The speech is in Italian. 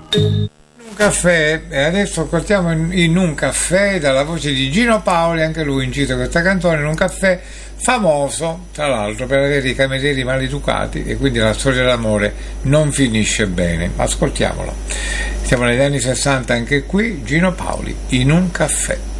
Un caffè, e adesso ascoltiamo in un caffè dalla voce di Gino Paoli, anche lui incise questa canzone in un caffè famoso tra l'altro per avere i camerieri maleducati, e quindi la storia d'amore non finisce bene. Ascoltiamolo, siamo negli anni 60 anche qui. Gino Paoli, in un caffè.